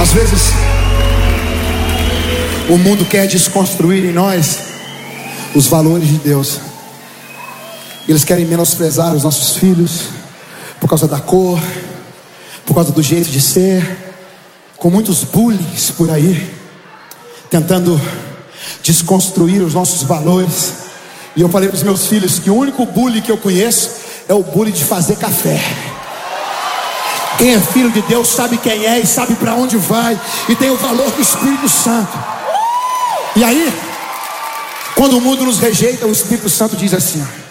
Às vezes o mundo quer desconstruir em nós os valores de Deus. Eles querem menosprezar os nossos filhos por causa da cor, por causa do jeito de ser, com muitos bullying por aí, tentando desconstruir os nossos valores. E eu falei para os meus filhos que o único bullying que eu conheço é o bullying de fazer café. Quem é filho de Deus sabe quem é e sabe para onde vai, e tem o valor do Espírito Santo. E aí, quando o mundo nos rejeita, o Espírito Santo diz assim: